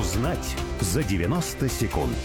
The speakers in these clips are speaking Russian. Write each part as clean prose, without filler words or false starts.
Узнать за 90 секунд.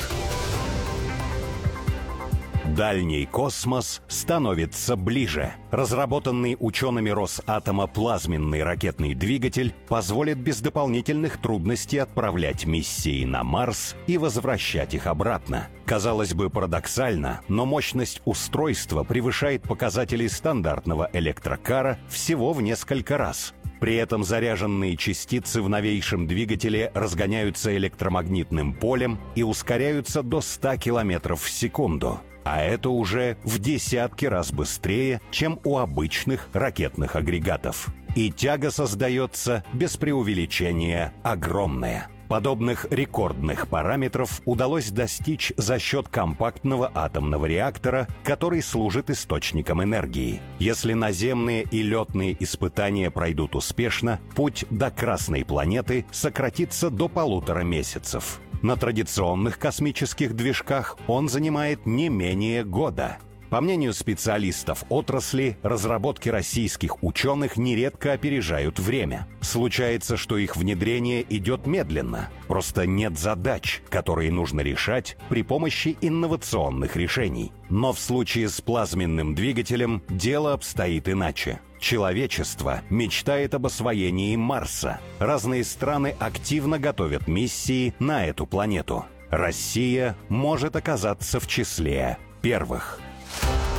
Дальний космос становится ближе. Разработанный учеными Росатома плазменный ракетный двигатель позволит без дополнительных трудностей отправлять миссии на Марс и возвращать их обратно. Казалось бы, парадоксально, но мощность устройства превышает показатели стандартного электрокара всего в несколько раз. При этом заряженные частицы в новейшем двигателе разгоняются электромагнитным полем и ускоряются до 100 км в секунду. А это уже в десятки раз быстрее, чем у обычных ракетных агрегатов. И тяга создается, без преувеличения, огромная. Подобных рекордных параметров удалось достичь за счет компактного атомного реактора, который служит источником энергии. Если наземные и летные испытания пройдут успешно, путь до Красной планеты сократится до 1,5 месяцев. На традиционных космических движках он занимает не менее года. По мнению специалистов отрасли, разработки российских ученых нередко опережают время. Случается, что их внедрение идет медленно. Просто нет задач, которые нужно решать при помощи инновационных решений. Но в случае с плазменным двигателем дело обстоит иначе. Человечество мечтает об освоении Марса. Разные страны активно готовят миссии на эту планету. Россия может оказаться в числе первых.